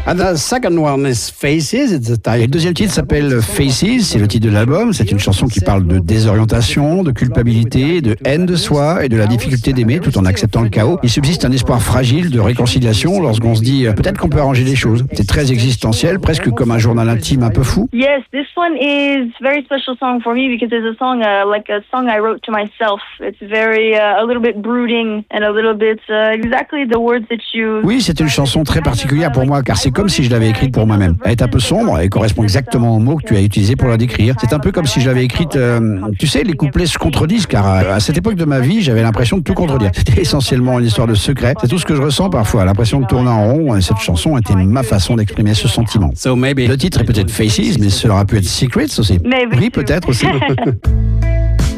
And the second one is Faces. It's the title. Et le deuxième titre s'appelle Faces, c'est le titre de l'album. C'est une chanson qui parle de désorientation, de culpabilité, de haine de soi et de la difficulté d'aimer tout en acceptant le chaos. Il subsiste un espoir fragile de réconciliation lorsqu'on se dit peut-être qu'on peut arranger les choses. C'est très existentiel, presque comme un journal intime un peu fou. Yes, this one is a very special song for me because it's a song like a song I wrote to myself. It's very a little bit brooding and a little bit exactly the words that you. Oui, c'est une chanson très particulière pour moi car c'est comme si je l'avais écrite pour moi-même. Elle est un peu sombre et correspond exactement aux mots que tu as utilisés pour la décrire. C'est un peu comme si je l'avais écrite, tu sais, les couplets se contredisent car à cette époque de ma vie, j'avais l'impression de tout contredire. C'était essentiellement une histoire de secret. C'est tout ce que je ressens parfois, l'impression de tourner en rond et cette chanson était ma façon d'exprimer ce sentiment. So maybe Le titre est peut-être Faces, mais cela aurait pu être Secrets aussi. Maybe Oui, too. peut-être aussi.